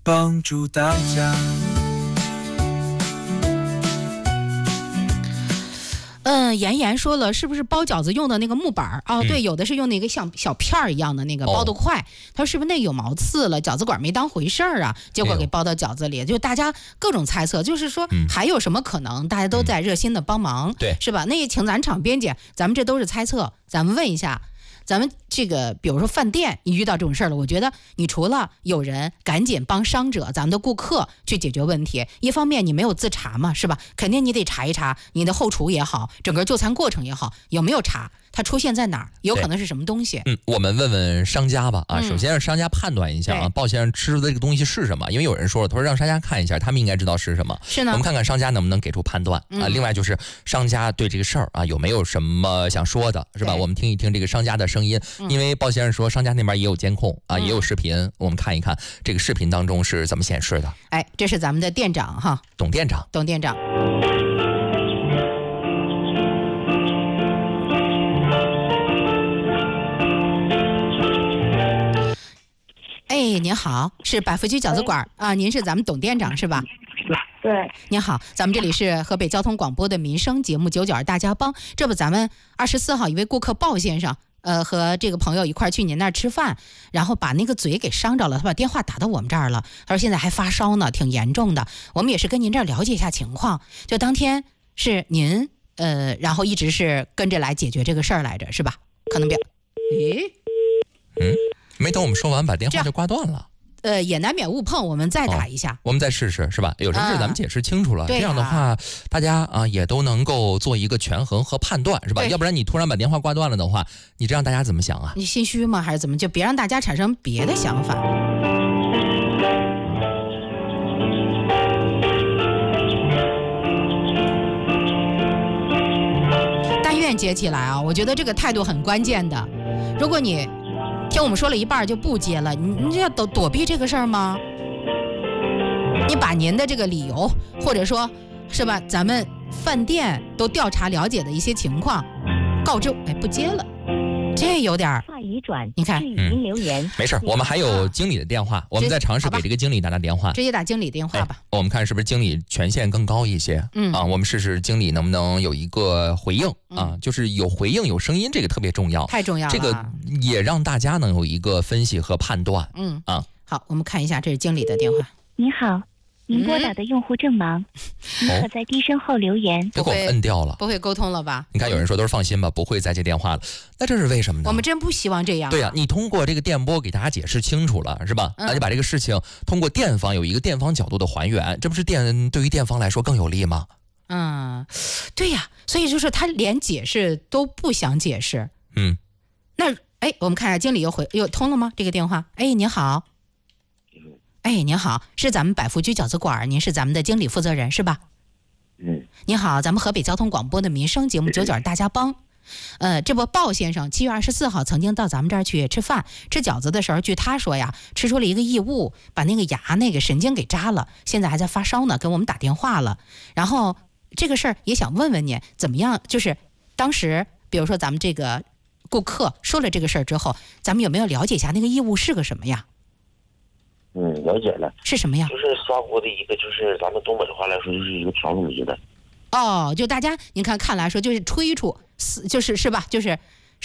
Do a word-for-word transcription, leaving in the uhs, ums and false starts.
帮助大家。 嗯，妍妍说了，是不是包饺子用的那个木板？哦，对， 嗯、 有的是用那个像小片儿一样的那个包得快。哦、他说是不是那有毛刺了？饺子管没当回事儿啊，结果给包到饺子里。就大家各种猜测，就是说还有什么可能？大家都在热心的帮忙， 对、嗯， 是吧？那请咱场编辑，咱们这都是猜测，咱们问一下。咱们这个，比如说饭店，你遇到这种事儿了，我觉得你除了有人赶紧帮伤者，咱们的顾客去解决问题，一方面你没有自查嘛，是吧？肯定你得查一查你的后厨也好，整个就餐过程也好，有没有查它出现在哪儿，有可能是什么东西。 嗯，我们问问商家吧啊，嗯、首先让商家判断一下啊，鲍先生吃的这个东西是什么？因为有人说了，他说让商家看一下，他们应该知道是什么。 是呢， 我们看看商家能不能给出判断、嗯、啊。另外就是商家对这个事儿啊有没有什么想说的，是吧？我们听一听这个商家的声音，嗯、因为鲍先生说商家那边也有监控啊，也有视频，我们看一看这个视频当中是怎么显示的。 哎，这是咱们的店长哈， 董店长， 董店长。哎，您好，是百福居饺子馆啊，您是咱们董店长是吧？ 对， 您好，咱们这里是河北交通广播的民生节目九九二大家帮，这不咱们二十四号一位顾客鲍先生。呃，和这个朋友一块去您那儿吃饭，然后把那个嘴给伤着了，他把电话打到我们这儿了。他说现在还发烧呢，挺严重的。我们也是跟您这儿了解一下情况。就当天是您呃，然后一直是跟着来解决这个事儿来着，是吧？可能比较，诶， 嗯，没等我们说完，把电话就挂断了。 呃，也难免误碰，我们再打一下、 哦、我们再试试，是吧？有什么事咱们解释清楚了、啊、这样的话大家啊也都能够做一个权衡和判断，是吧？要不然你突然把电话挂断了的话，你这让大家怎么想啊？ 你心虚吗？还是怎么？就别让大家产生别的想法。但愿接起来啊，我觉得这个态度很关键的。如果你听我们说了一半就不接了，你你要躲躲避这个事儿吗？你把您的这个理由，或者说是吧，咱们饭店都调查了解的一些情况告知，哎，不接了，这有点儿。你看， 嗯，留言没事，我们还有经理的电话，我们再尝试给这个经理打打电话， 直接打经理电话吧、 哎。我们看是不是经理权限更高一些？嗯啊，我们试试经理能不能有一个回应、嗯、啊，就是有回应有声音，这个特别重要， 太重要了。 这个也让大家能有一个分析和判断。 嗯啊， 好，我们看一下，这是经理的电话。 你好。您拨打的用户正忙，您、嗯、可在低声后留言。 别给我摁掉了， 不会沟通了吧？ 你看有人说都是放心吧，不会再接电话了。那这是为什么呢？ 我们真不希望这样、啊。 对呀、啊，你通过这个电波给大家解释清楚了，是吧？嗯、那就把这个事情通过店方有一个店方角度的还原，这不是店对于店方来说更有利吗？ 嗯，对呀，所以就是他连解释都不想解释。 嗯， 那哎，我们看一下经理又回又通了吗？这个电话，哎，您好。哎，您好，是咱们百福居饺子馆，您是咱们的经理负责人是吧？ 嗯。 您好，咱们河北交通广播的民生节目九九二大家帮，呃，这不鲍先生七月二十四号曾经到咱们这儿去吃饭，吃饺子的时候，据他说呀，吃出了一个异物，把那个牙那个神经给扎了，现在还在发烧呢，给我们打电话了。然后这个事儿也想问问您，怎么样？就是当时，比如说咱们这个顾客说了这个事儿之后，咱们有没有了解一下那个异物是个什么呀？ 嗯，了解了。 是什么呀？ 就是砂锅的一个，就是咱们东北话来说，就是一个调卤子的。 哦，就大家您看看来说，就是吹出，就是是吧？就是